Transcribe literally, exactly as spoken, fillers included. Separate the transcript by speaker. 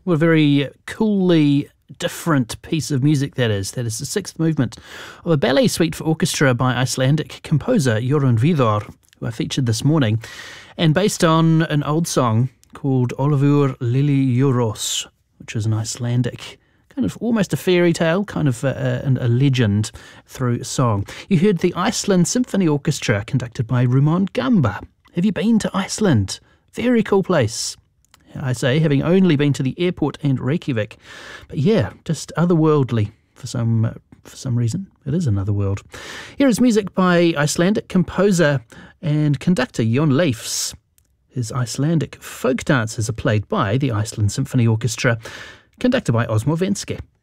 Speaker 1: What a very coolly different piece of music that is. That is the sixth movement of a ballet suite for orchestra by Icelandic composer Jorunn Vidar, who I featured this morning, and based on an old song called Ólafur Liljuros, which is an Icelandic kind of almost a fairy tale, kind of a, a, a legend through song. You heard the Iceland Symphony Orchestra conducted by Rumon Gamba. Have you been to Iceland? Very cool place. I say, having only been to the airport and Reykjavik. But yeah, just otherworldly for some uh, for some reason. It is another world. Here is music by Icelandic composer and conductor Jon Leifs. His Icelandic folk dances are played by the Iceland Symphony Orchestra, conducted by Osmo Venske.